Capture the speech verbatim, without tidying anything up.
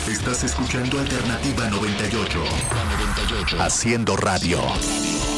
Estás escuchando Alternativa noventa y ocho. Haciendo radio.